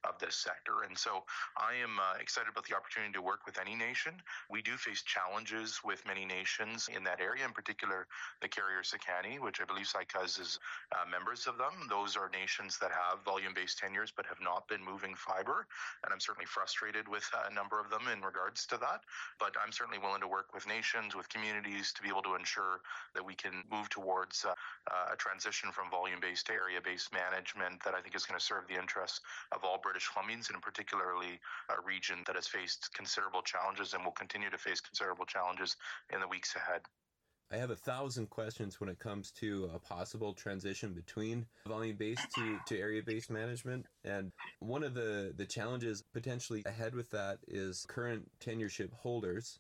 of this sector. And so I am excited about the opportunity to work with any nation. We do face challenges with many nations in that area, in particular the carrier Sekani, which I believe SICUZ is members of them. Those are nations that have volume-based tenures but have not been moving fiber, and I'm certainly frustrated with a number of them in regards to that. But I'm certainly willing to work with nations, with communities, to be able to ensure that we can move towards a transition from volume-based to area-based management that I think is going to serve the interests of all British Columbians, and particularly a region that has faced considerable challenges and will continue to face considerable challenges in the weeks ahead. I have 1,000 questions when it comes to a possible transition between volume-based to area-based management. And one of the challenges potentially ahead with that is current tenureship holders.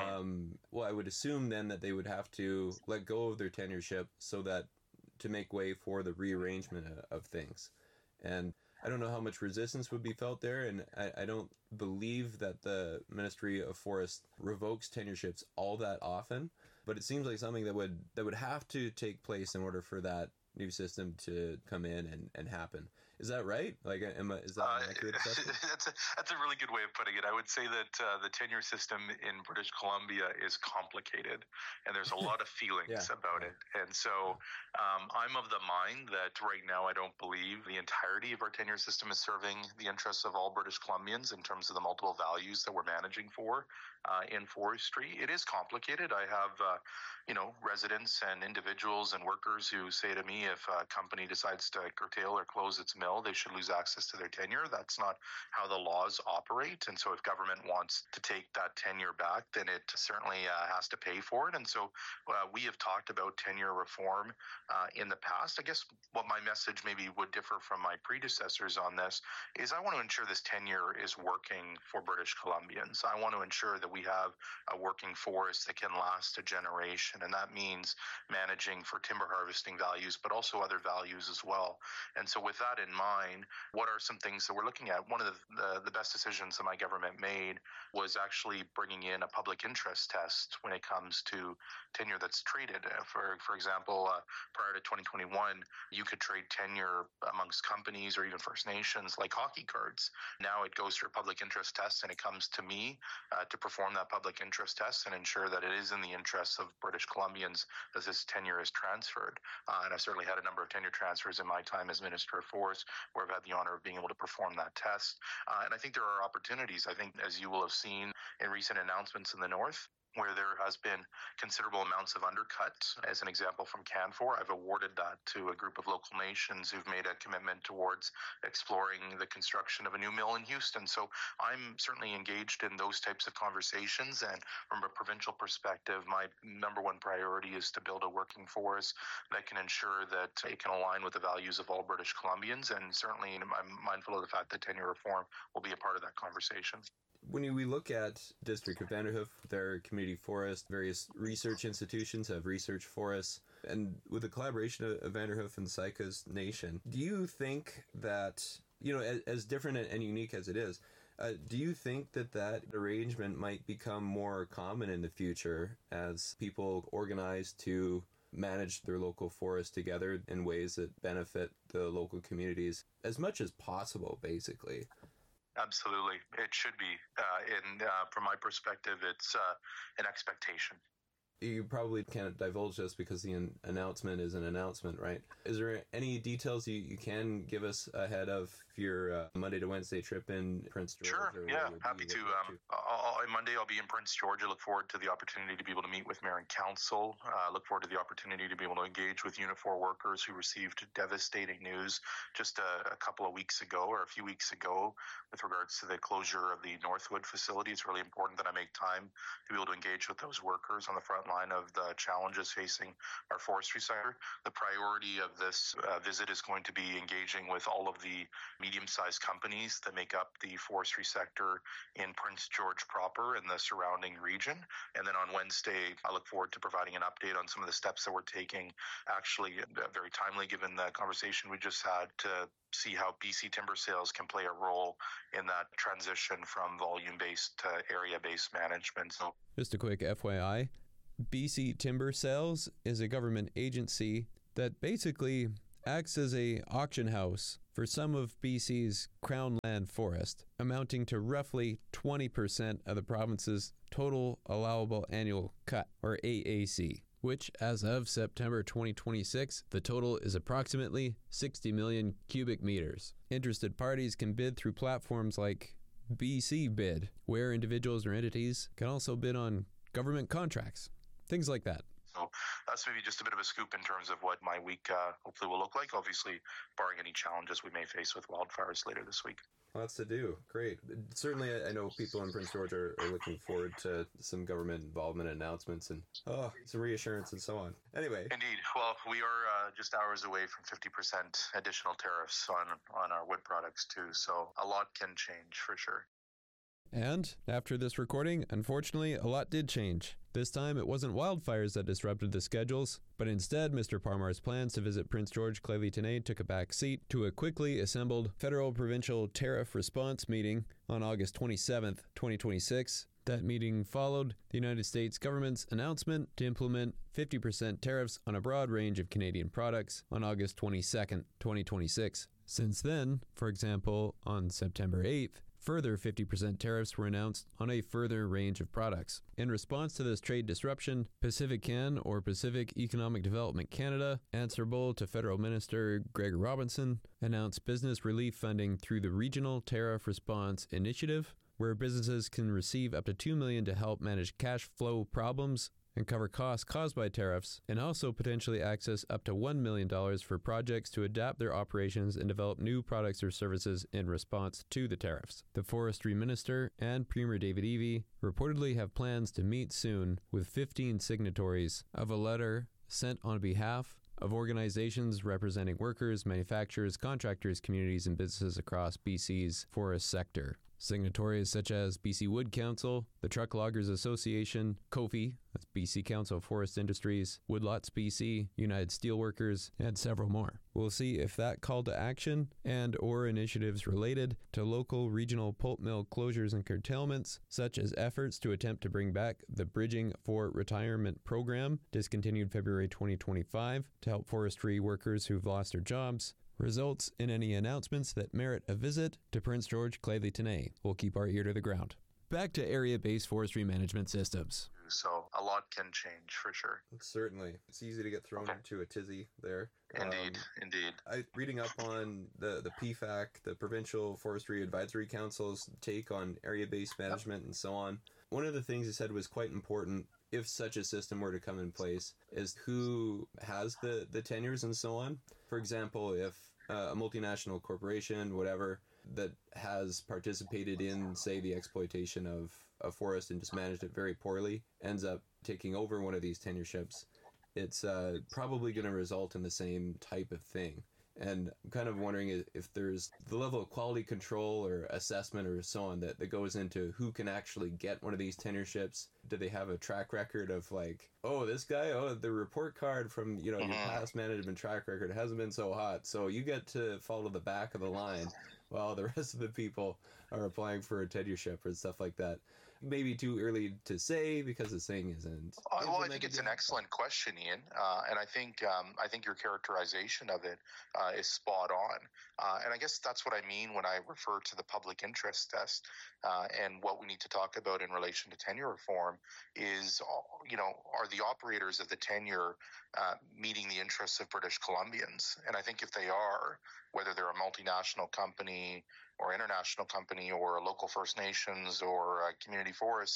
Well, I would assume then that they would have to let go of their tenureship so that to make way for the rearrangement of things. And I don't know how much resistance would be felt there, and I don't believe that the Ministry of Forests revokes tenureships all that often, but it seems like something that would have to take place in order for that new system to come in and happen. Is that right? Like, is that an accurate assessment? That's a really good way of putting it. I would say that the tenure system in British Columbia is complicated, and there's a lot of feelings about it. And so I'm of the mind that right now I don't believe the entirety of our tenure system is serving the interests of all British Columbians in terms of the multiple values that we're managing for in forestry. It is complicated. I have residents and individuals and workers who say to me, if a company decides to curtail or close its mill, they should lose access to their tenure. That's not how the laws operate. And so if government wants to take that tenure back, then it certainly has to pay for it. And so we have talked about tenure reform in the past. I guess what my message maybe would differ from my predecessors on this is I want to ensure this tenure is working for British Columbians. I want to ensure that we have a working forest that can last a generation. And that means managing for timber harvesting values, but also other values as well. And so with that in mind, what are some things that we're looking at? One of the best decisions that my government made was actually bringing in a public interest test when it comes to tenure that's traded. For example, prior to 2021, you could trade tenure amongst companies or even First Nations like hockey cards. Now it goes through a public interest test, and it comes to me to perform that public interest test and ensure that it is in the interests of British Columbians that this tenure is transferred. And I've certainly had a number of tenure transfers in my time as Minister of Forest where I've had the honor of being able to perform that test. And I think there are opportunities. I think, as you will have seen in recent announcements in the North, where there has been considerable amounts of undercut. As an example from Canfor, I've awarded that to a group of local nations who've made a commitment towards exploring the construction of a new mill in Houston. So I'm certainly engaged in those types of conversations. And from a provincial perspective, my number one priority is to build a working forest that can ensure that it can align with the values of all British Columbians. And certainly I'm mindful of the fact that tenure reform will be a part of that conversation. When we look at District of Vanderhoof, their community forest, various research institutions have research forests, and with the collaboration of Vanderhoof and SICUZ Nation, do you think that, as different and unique as it is, do you think that arrangement might become more common in the future as people organize to manage their local forest together in ways that benefit the local communities as much as possible, basically? Absolutely. It should be. From my perspective, it's an expectation. You probably can't divulge this because the announcement is an announcement, right? Is there any details you can give us ahead of your Monday to Wednesday trip in Prince George? Sure, yeah, happy to. Monday I'll be in Prince George. I look forward to the opportunity to be able to meet with Mayor and Council. Look forward to the opportunity to be able to engage with Unifor workers who received devastating news just a couple of weeks ago or a few weeks ago with regards to the closure of the Northwood facility. It's really important that I make time to be able to engage with those workers on the front line of the challenges facing our forestry sector. The priority of this visit is going to be engaging with all of the medium-sized companies that make up the forestry sector in Prince George proper and the surrounding region. And then on Wednesday, I look forward to providing an update on some of the steps that we're taking, actually very timely given the conversation we just had, to see how BC Timber Sales can play a role in that transition from volume-based to area-based management. So, just a quick FYI, BC Timber Sales is a government agency that basically acts as a auction house for some of BC's Crown Land forest, amounting to roughly 20% of the province's total allowable annual cut, or AAC, which, as of September 2026, the total is approximately 60 million cubic meters. Interested parties can bid through platforms like BC Bid, where individuals or entities can also bid on government contracts, things like that. So that's maybe just a bit of a scoop in terms of what my week hopefully will look like, obviously barring any challenges we may face with wildfires later this week. Lots to do. Great. Certainly, I know people in Prince George are looking forward to some government involvement announcements and some reassurance and so on. Anyway. Indeed. Well, we are just hours away from 50% additional tariffs on our wood products too, so a lot can change for sure. And after this recording, unfortunately, a lot did change. This time, it wasn't wildfires that disrupted the schedules, but instead, Mr. Parmar's plans to visit Prince George Clearly-Tenay took a back seat to a quickly assembled federal-provincial tariff response meeting on August 27th, 2026. That meeting followed the United States government's announcement to implement 50% tariffs on a broad range of Canadian products on August 22nd, 2026. Since then, for example, on September 8th, further 50% tariffs were announced on a further range of products. In response to this trade disruption, Pacific Can, or Pacific Economic Development Canada, answerable to Federal Minister Greg Robinson, announced business relief funding through the Regional Tariff Response Initiative, where businesses can receive up to $2 million to help manage cash flow problems and cover costs caused by tariffs, and also potentially access up to $1 million for projects to adapt their operations and develop new products or services in response to the tariffs. The Forestry Minister and Premier David Eby reportedly have plans to meet soon with 15 signatories of a letter sent on behalf of organizations representing workers, manufacturers, contractors, communities, and businesses across BC's forest sector. Signatories such as BC Wood Council, the Truck Loggers Association, COFI, that's BC Council of Forest Industries, Woodlots BC, United Steelworkers, and several more. We'll see if that call to action and or initiatives related to local regional pulp mill closures and curtailments, such as efforts to attempt to bring back the Bridging for Retirement program, discontinued February 2025, to help forestry workers who've lost their jobs, results in any announcements that merit a visit to Prince George Clearly-Tenay. We'll keep our ear to the ground. Back to area-based forestry management systems. So a lot can change for sure. Certainly. It's easy to get thrown into a tizzy there. Indeed. Reading up on the PFAC, the Provincial Forestry Advisory Council's take on area-based management and so on. One of the things he said was quite important, if such a system were to come in place, is who has the tenures and so on. For example, if a multinational corporation, whatever, that has participated in, say, the exploitation of a forest and just managed it very poorly, ends up taking over one of these tenureships, it's probably going to result in the same type of thing. And I'm kind of wondering if there's the level of quality control or assessment or so on that goes into who can actually get one of these tenureships. Do they have a track record of like, this guy, the report card from, your past management track record hasn't been so hot, so you get to follow the back of the line while the rest of the people are applying for a tenureship or stuff like that. Maybe too early to say because this thing isn't. Well, I think it's an excellent question, Ian, and I think your characterization of it is spot on. And I guess that's what I mean when I refer to the public interest test. And what we need to talk about in relation to tenure reform is, are the operators of the tenure meeting the interests of British Columbians? And I think if they are, whether they're a multinational company or international company or a local First Nations or a community forest,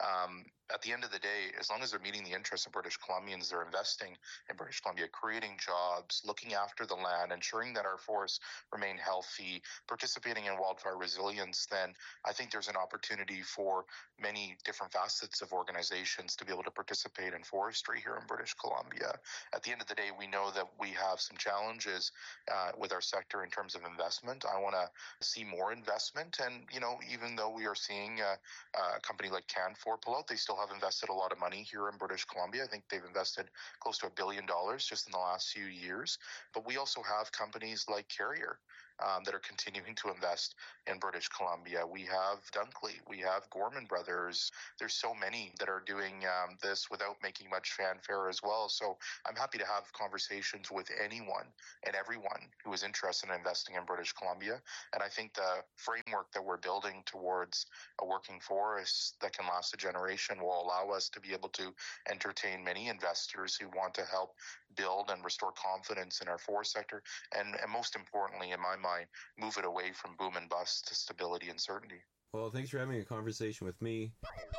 at the end of the day, as long as they're meeting the interests of British Columbians, they're investing in British Columbia, creating jobs, looking after the land, ensuring that our forests remain healthy, participating in wildfire resilience, then I think there's an opportunity for many different facets of organizations to be able to participate in forestry here in British Columbia. At the end of the day, we know that we have some challenges with our sector in terms of investment. I want to see more investment, and even though we are seeing a company like Canfor pull out, they still have invested a lot of money here in British Columbia. I think they've invested close to $1 billion just in the last few years. But we also have companies like Carrier that are continuing to invest in British Columbia. We have Dunkley, we have Gorman Brothers. There's so many that are doing this without making much fanfare as well. So I'm happy to have conversations with anyone and everyone who is interested in investing in British Columbia. And I think the framework that we're building towards a working forest that can last a generation will allow us to be able to entertain many investors who want to help build and restore confidence in our forest sector, and most importantly, in my mind, move it away from boom and bust to stability and certainty. Well, thanks for having a conversation with me.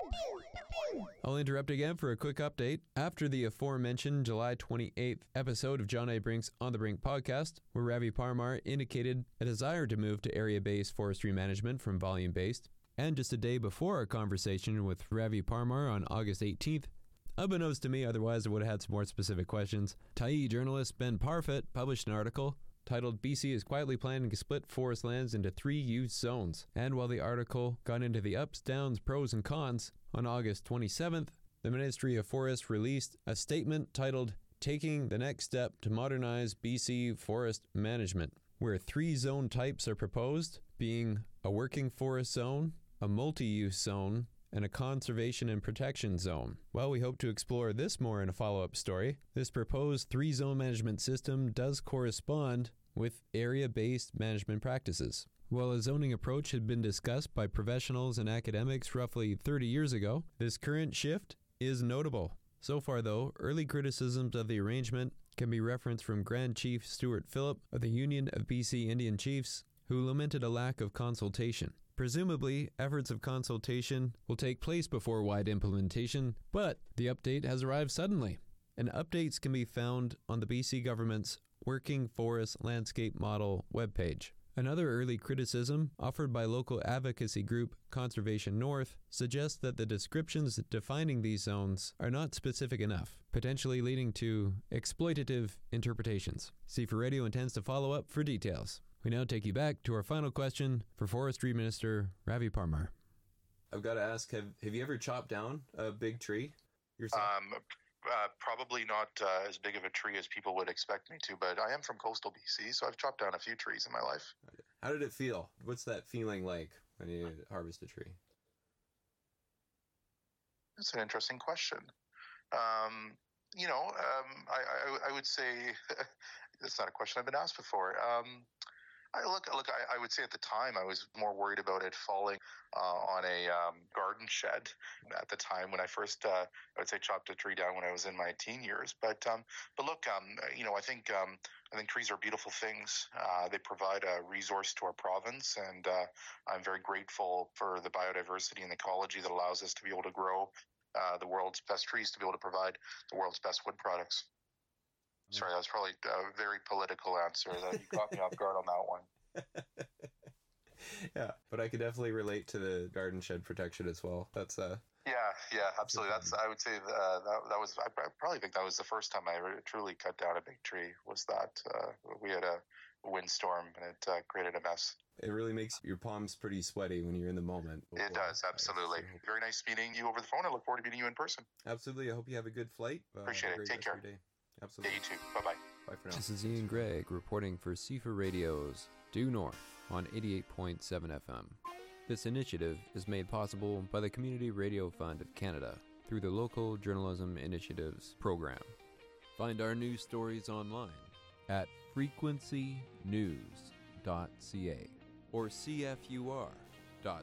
I'll interrupt again for a quick update. After the aforementioned July 28th episode of John A. Brink's On the Brink podcast, where Ravi Parmar indicated a desire to move to area-based forestry management from volume-based, and just a day before our conversation with Ravi Parmar on August 18th, unbeknownst to me, otherwise I would have had some more specific questions, Tyee journalist Ben Parfitt published an article titled BC is quietly planning to split forest lands into 3 use zones. And while the article got into the ups, downs, pros, and cons, on August 27th, the Ministry of Forests released a statement titled Taking the Next Step to Modernize BC Forest Management, where 3 zone types are proposed, being a working forest zone, a multi-use zone, and a conservation and protection zone. While we hope to explore this more in a follow-up story, this proposed 3-zone management system does correspond with area-based management practices. While a zoning approach had been discussed by professionals and academics roughly 30 years ago, this current shift is notable. So far, though, early criticisms of the arrangement can be referenced from Grand Chief Stuart Phillip of the Union of BC Indian Chiefs, who lamented a lack of consultation. Presumably, efforts of consultation will take place before wide implementation, but the update has arrived suddenly. And updates can be found on the BC government's Working Forest Landscape Model webpage. Another early criticism offered by local advocacy group Conservation North suggests that the descriptions defining these zones are not specific enough, potentially leading to exploitative interpretations. C4 Radio intends to follow up for details. We now take you back to our final question for Forestry Minister Ravi Parmar. I've got to ask, have you ever chopped down a big tree yourself? Probably not as big of a tree as people would expect me to, but I am from coastal BC, so I've chopped down a few trees in my life. How did it feel? What's that feeling like when you harvest a tree? That's an interesting question. I would say that's not a question I've been asked before. I would say at the time I was more worried about it falling on a garden shed at the time when I first, I would say, chopped a tree down when I was in my teen years. But look, I think trees are beautiful things. They provide a resource to our province, and I'm very grateful for the biodiversity and ecology that allows us to be able to grow the world's best trees, to be able to provide the world's best wood products. Sorry, that was probably a very political answer. That you caught me off guard on that one. Yeah, but I could definitely relate to the garden shed protection as well. That's yeah, absolutely. I would say that was. I probably think that was the first time I truly cut down a big tree. Was that we had a windstorm and it created a mess. It really makes your palms pretty sweaty when you're in the moment. It does, absolutely. Very nice meeting you over the phone. I look forward to meeting you in person. Absolutely. I hope you have a good flight. Appreciate it. Take care. Absolutely. Yeah, you too. Bye-bye. Bye for now. This is Ian Gregg reporting for C4 Radio's Due North on 88.7 FM. This initiative is made possible by the Community Radio Fund of Canada through the Local Journalism Initiatives program. Find our news stories online at frequencynews.ca or cfur.ca.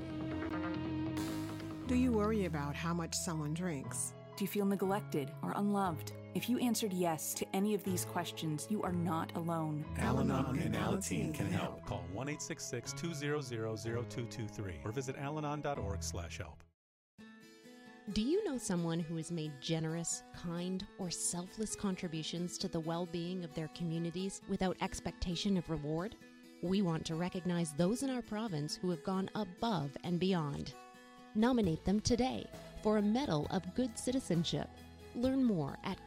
Do you worry about how much someone drinks? Do you feel neglected or unloved? If you answered yes to any of these questions, you are not alone. Al-Anon and Alateen can help. Call 1-866-200-0223 or visit alanon.org/help. Do you know someone who has made generous, kind, or selfless contributions to the well-being of their communities without expectation of reward? We want to recognize those in our province who have gone above and beyond. Nominate them today for a Medal of Good Citizenship. Learn more at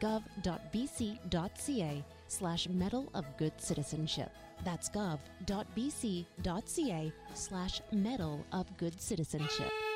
gov.bc.ca/Medal of Good Citizenship. That's gov.bc.ca/Medal of Good Citizenship.